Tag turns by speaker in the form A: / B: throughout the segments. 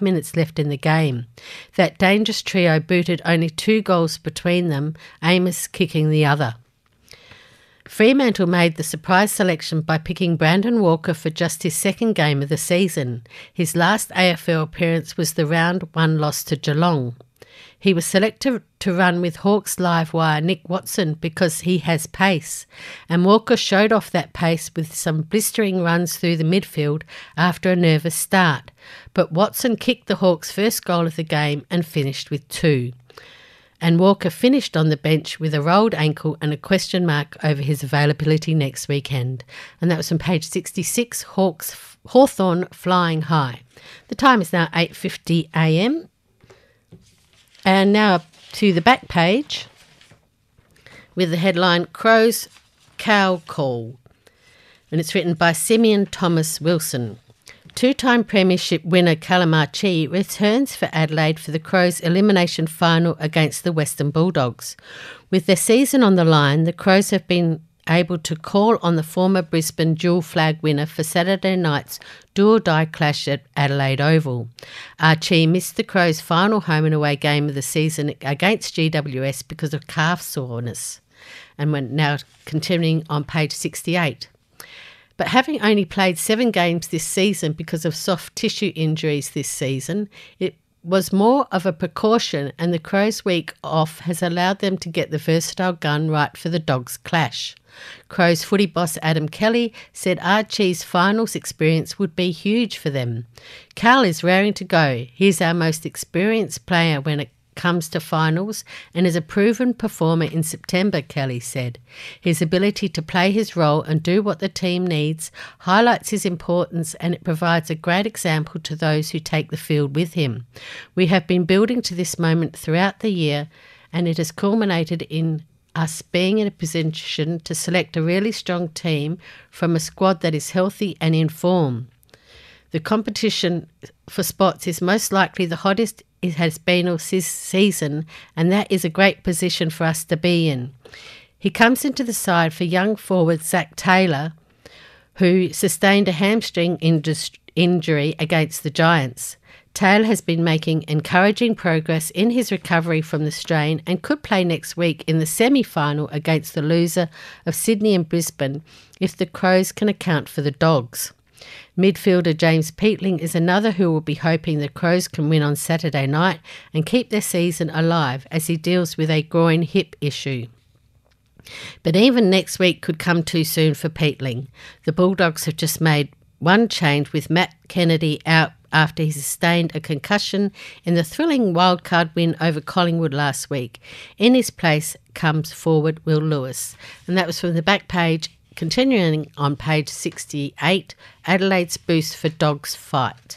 A: minutes left in the game. That dangerous trio booted only 2 goals between them, Amos kicking the other. Fremantle made the surprise selection by picking Brandon Walker for just his second game of the season. His last AFL appearance was the round 1 loss to Geelong. He was selected to run with Hawks live wire Nick Watson because he has pace, and Walker showed off that pace with some blistering runs through the midfield after a nervous start. But Watson kicked the Hawks' first goal of the game and finished with 2. And Walker finished on the bench with a rolled ankle and a question mark over his availability next weekend. And that was from page 66, Hawthorn flying high. The time is now 8:50 a.m. And now to the back page with the headline, Crows Cow Call. And it's written by Simeon Thomas Wilson. 2-time premiership winner Calamachi returns for Adelaide for the Crows' elimination final against the Western Bulldogs. With their season on the line, the Crows have been able to call on the former Brisbane dual flag winner for Saturday night's do-or-die clash at Adelaide Oval. Archie missed the Crows' final home and away game of the season against GWS because of calf soreness. And we're now continuing on page 68. But having only played 7 games this season because of soft tissue injuries this season, it was more of a precaution, and the Crows' week off has allowed them to get the versatile gun right for the Dogs' clash. Crows footy boss Adam Kelly said Archie's finals experience would be huge for them. Cal is raring to go. He's our most experienced player when it comes to finals and is a proven performer in September, Kelly said. His ability to play his role and do what the team needs highlights his importance, and it provides a great example to those who take the field with him. We have been building to this moment throughout the year, and it has culminated in us being in a position to select a really strong team from a squad that is healthy and in form. The competition for spots is most likely the hottest it has been all season, and that is a great position for us to be in. He comes into the side for young forward Zach Taylor, who sustained a hamstring injury against the Giants. Taylor has been making encouraging progress in his recovery from the strain and could play next week in the semi-final against the loser of Sydney and Brisbane if the Crows can account for the Dogs. Midfielder James Peatling is another who will be hoping the Crows can win on Saturday night and keep their season alive as he deals with a groin hip issue. But even next week could come too soon for Peatling. The Bulldogs have just made one change with Matt Kennedy out after he sustained a concussion in the thrilling wildcard win over Collingwood last week. In his place comes forward Will Lewis. And that was from the back page. Continuing on page 68, Adelaide's boost for Dogs fight.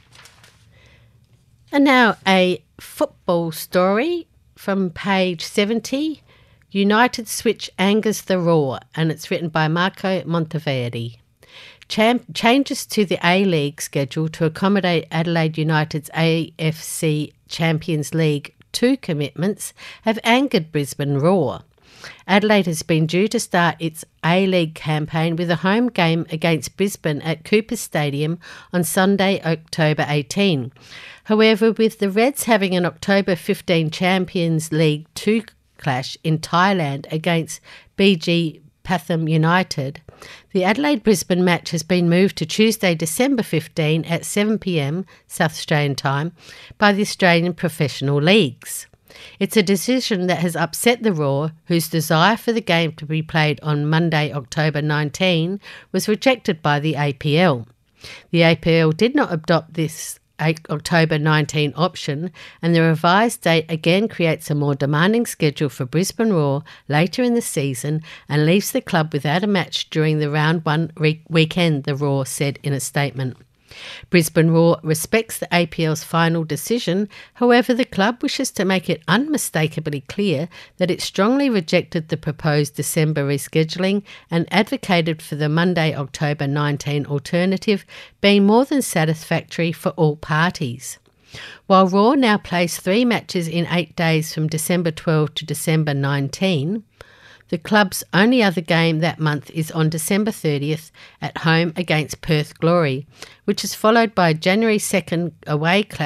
A: And now a football story from page 70. United switch angers the Roar, and it's written by Marco Monteverdi. Changes to the A-League schedule to accommodate Adelaide United's AFC Champions League 2 commitments have angered Brisbane Roar. Adelaide has been due to start its A-League campaign with a home game against Brisbane at Cooper Stadium on Sunday, October 18. However, with the Reds having an October 15 Champions League 2 clash in Thailand against BG Pathum United, the Adelaide-Brisbane match has been moved to Tuesday, December 15 at 7 p.m. South Australian time by the Australian Professional Leagues. It's a decision that has upset the Roar, whose desire for the game to be played on Monday, October 19, was rejected by the APL. The APL did not adopt this October 19 option, and the revised date again creates a more demanding schedule for Brisbane Roar later in the season and leaves the club without a match during the round 1 weekend, the Roar said in a statement. Brisbane Roar respects the APL's final decision. However, the club wishes to make it unmistakably clear that it strongly rejected the proposed December rescheduling and advocated for the Monday, October 19 alternative being more than satisfactory for all parties. While Roar now plays 3 matches in 8 days from December 12 to December 19, the club's only other game that month is on December 30th at home against Perth Glory, which is followed by a January 2nd away clash